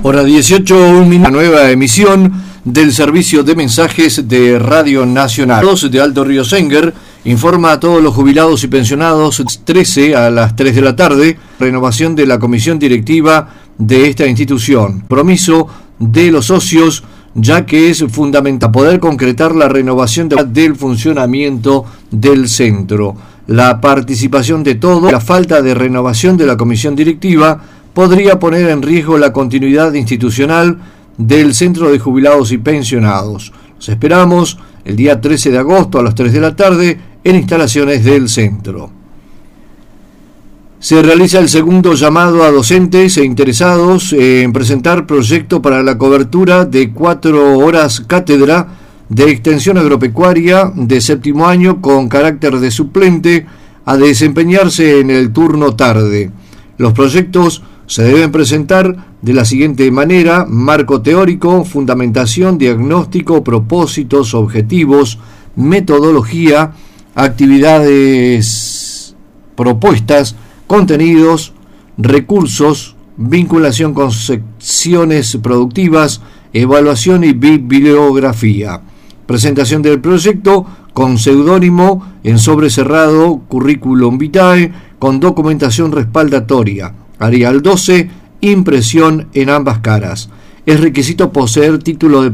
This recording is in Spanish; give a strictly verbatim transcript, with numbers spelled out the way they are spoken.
Hora dieciocho, un minuto, nueva emisión del servicio de mensajes de Radio Nacional. De Alto Río Senguer informa a todos los jubilados y pensionados trece a las tres de la tarde, renovación de la comisión directiva de esta institución. Compromiso de los socios, ya que es fundamental poder concretar la renovación de, del funcionamiento del centro. La participación de todos, la falta de renovación de la comisión directiva podría poner en riesgo la continuidad institucional del Centro de Jubilados y Pensionados. Los esperamos el día trece de agosto a las tres de la tarde en instalaciones del centro. Se realiza el segundo llamado a docentes e interesados en presentar proyecto para la cobertura de cuatro horas cátedra de extensión agropecuaria de séptimo año con carácter de suplente a desempeñarse en el turno tarde. Los proyectos se deben presentar de la siguiente manera: marco teórico, fundamentación, diagnóstico, propósitos, objetivos, metodología, actividades propuestas, contenidos, recursos, vinculación con secciones productivas, evaluación y bibliografía. Presentación del proyecto con seudónimo en sobre cerrado, currículum vitae, con documentación respaldatoria. Arial doce, impresión en ambas caras. Es requisito poseer título de